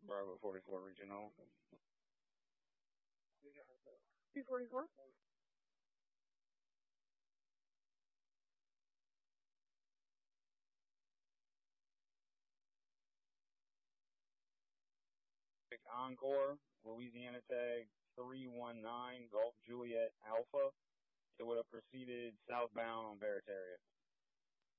Bravo 44 Regional. P44. Encore, Louisiana tag 319 Gulf Juliet Alpha. It would have proceeded southbound on Barataria.